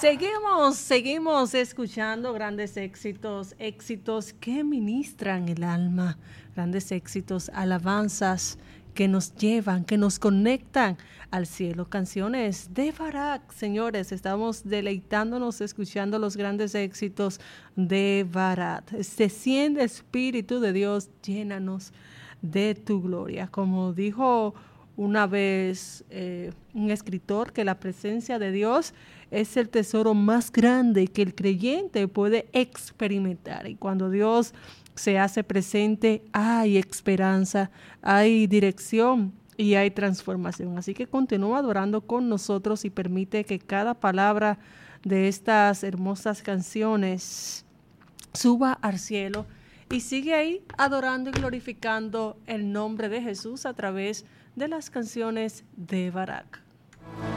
Seguimos escuchando grandes éxitos, éxitos que ministran el alma, grandes éxitos, alabanzas que nos llevan, que nos conectan al cielo. Canciones de Barak, señores, estamos deleitándonos escuchando los grandes éxitos de Barak. Desciende Espíritu de Dios, llénanos de tu gloria. Como dijo una vez un escritor, que la presencia de Dios es el tesoro más grande que el creyente puede experimentar. Y cuando Dios se hace presente, hay esperanza, hay dirección y hay transformación. Así que continúa adorando con nosotros y permite que cada palabra de estas hermosas canciones suba al cielo y sigue ahí adorando y glorificando el nombre de Jesús a través de las canciones de Barak.